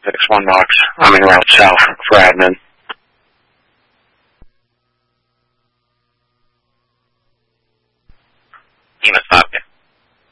661 Knox. I'm in route south for admin.